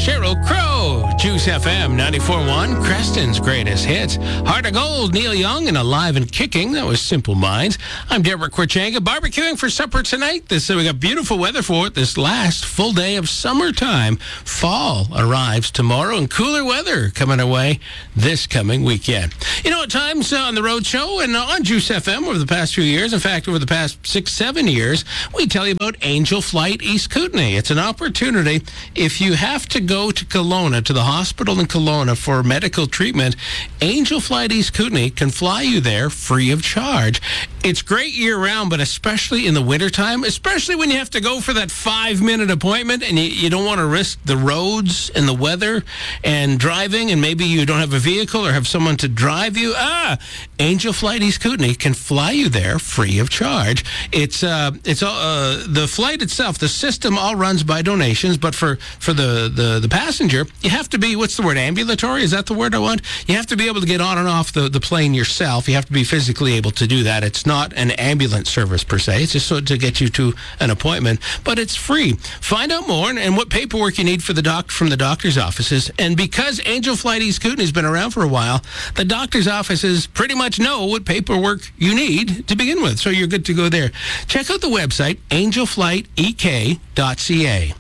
Sheryl Crow, Juice FM 94.1, Creston's greatest hits. Heart of Gold, Neil Young, and Alive and Kicking. That was Simple Minds. I'm Deborah Korchenga, barbecuing for supper tonight. We got beautiful weather for it this last full day of summertime. Fall arrives tomorrow, and cooler weather coming our way this coming weekend. You know, at times on the road show and on Juice FM over the past few years, in fact, over the past 6-7 years, we tell you about Angel Flight East Kootenay. It's an opportunity if you have to go to Kelowna, to the hospital in Kelowna for medical treatment. Angel Flight East Kootenay can fly you there free of charge. It's great year-round, but especially in the wintertime, especially when you have to go for that 5-minute appointment and you don't want to risk the roads and the weather and driving, and maybe you don't have a vehicle or have someone to drive you. Angel Flight East Kootenay can fly you there free of charge. It's the flight itself, the system all runs by donations, but for the passenger, you have to be, what's the word, ambulatory? Is that the word I want? You have to be able to get on and off the plane yourself. You have to be physically able to do that. It's not an ambulance service per se. It's just so to get you to an appointment, but it's free. Find out more and what paperwork you need from the doctor's offices. And because Angel Flight East Kootenay has been around for a while, the doctor's offices pretty much know what paperwork you need to begin with. So you're good to go there. Check out the website, angelflightek.ca.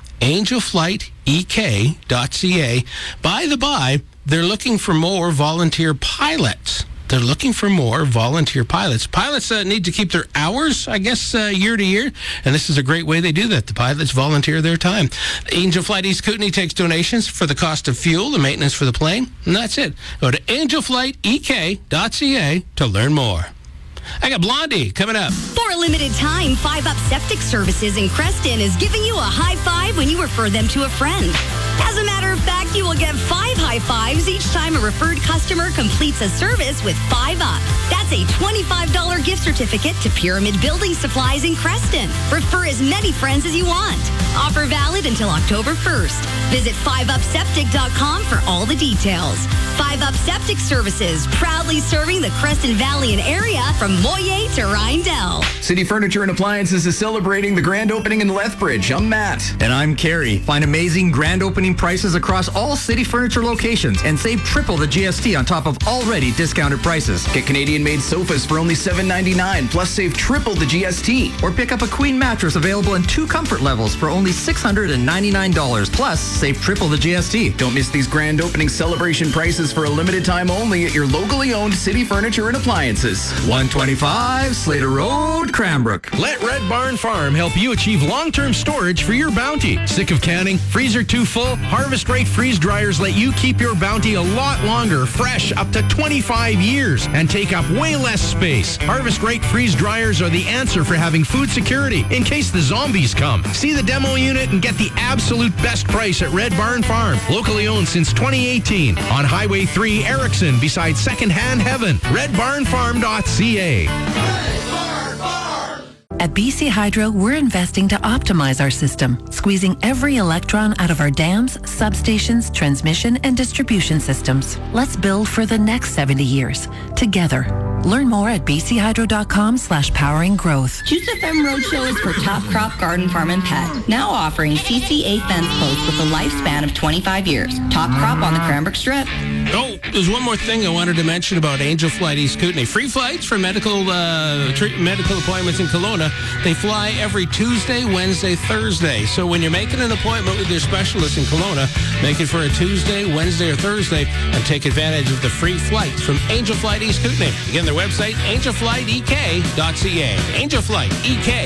angelflightek.ca. By the by, they're looking for more volunteer pilots. They're looking for more volunteer pilots. Pilots need to keep their hours, I guess, year to year. And this is a great way they do that. The pilots volunteer their time. Angel Flight East Kootenay takes donations for the cost of fuel and maintenance for the plane. And that's it. Go to angelflightek.ca to learn more. I got Blondie coming up. For a limited time, 5 Up Septic Services in Creston is giving you a high five when you refer them to a friend. As a matter of fact, you will get 5 high fives each time a referred customer completes a service with 5 Up. That's a $25 gift certificate to Pyramid Building Supplies in Creston. Refer as many friends as you want. Offer valid until October 1st. Visit 5upseptic.com for all the details. 5 Up Septic Services, proudly serving the Creston Valley and area from Moyet to Rindell. City Furniture and Appliances is celebrating the grand opening in Lethbridge. I'm Matt. And I'm Carrie. Find amazing grand opening prices across all City Furniture locations and save triple the GST on top of already discounted prices. Get Canadian-made sofas for only $7.99, plus save triple the GST. Or pick up a queen mattress available in 2 comfort levels for only $699, plus save triple the GST. Don't miss these grand opening celebration prices for a limited time only at your locally owned City Furniture and Appliances. 125 Slater Road, Cranbrook. Let Red Barn Farm help you achieve long-term storage for your bounty. Sick of canning? Freezer too full? Harvest Right freeze dryers let you keep your bounty a lot longer, fresh up to 25 years, and take up way less space. Harvest Right freeze dryers are the answer for having food security in case the zombies come. See the demo unit and get the absolute best price at Red Barn Farm. Locally owned since 2018 on Highway 3, Erickson, beside Secondhand Heaven. redbarnfarm.ca. At BC Hydro, we're investing to optimize our system, squeezing every electron out of our dams, substations, transmission, and distribution systems. Let's build for the next 70 years, together. Learn more at bchydro.com/powering growth. Juice FM Roadshow is for Top Crop Garden Farm and Pet. Now offering CCA fence posts with a lifespan of 25 years. Top Crop on the Cranbrook Strip. Oh, there's one more thing I wanted to mention about Angel Flight East Kootenay. Free flights for medical appointments in Kelowna. They fly every Tuesday, Wednesday, Thursday. So when you're making an appointment with your specialist in Kelowna, make it for a Tuesday, Wednesday, or Thursday, and take advantage of the free flights from Angel Flight East Kootenay. Again, their website, angelflightek.ca. angelflightek.ca.